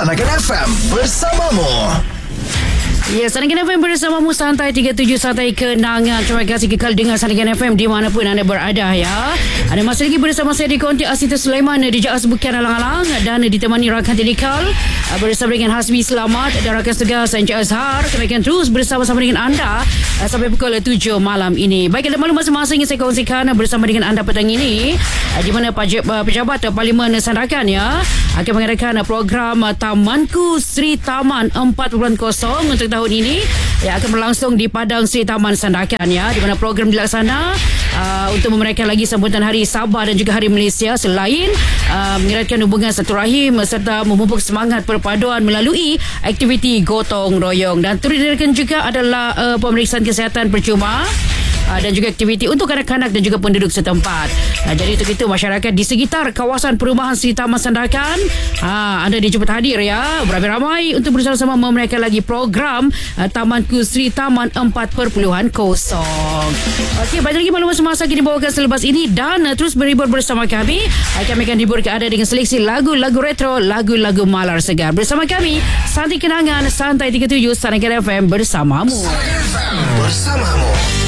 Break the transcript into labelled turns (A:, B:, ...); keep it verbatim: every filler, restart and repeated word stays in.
A: Sanakan F M bersamamu.
B: Ya, Sanakan F M bersamamu Santai tiga puluh tujuh Santai Kenangan. Terima kasih kekal dengar Sanakan F M dimanapun anda berada ya. Ada masih lagi bersama saya di Konti Asita Sulaiman di Jaas Bukian Alang-Alang dan ditemani rakan teknikal bersama dengan Hasbi Selamat dan rakan tugas Encik Azhar. Kami akan terus bersama-sama dengan anda sampai pukul tujuh malam ini. Baik, ada maklum masing-masing yang saya kongsikan bersama dengan anda petang ini, di mana pejabat Parlimen Sandakan ya akan mengadakan program Tamanku Sri Taman empat titik kosong untuk tahun ini yang akan berlangsung di Padang Sri Taman Sandakan ya, di mana program dilaksana uh, untuk memeriahkan lagi sambutan Hari Sabah dan juga Hari Malaysia selain uh, mengeratkan hubungan silaturahim serta memupuk semangat perpaduan melalui aktiviti gotong royong. Dan turut dihadiri juga adalah uh, pemeriksaan kesihatan percuma Uh, dan juga aktiviti untuk kanak-kanak dan juga penduduk setempat. Uh, jadi untuk itu masyarakat di sekitar kawasan perumahan Sri Taman Sandakan, uh, anda dijemput hadir ya beramai-ramai untuk bersama-sama memeriahkan lagi program uh, Tamanku Sri Taman empat titik kosong. Okey, banyak lagi maklumat semasa yang dibawakan selepas ini dan uh, terus berhibur bersama kami. Uh, kami akan hiburkan anda dengan seleksi lagu-lagu retro, lagu-lagu malar segar. Bersama kami Santai Kenangan, Santai tiga puluh tujuh Sanakan F M bersamamu.
A: Sanakan F M bersamamu.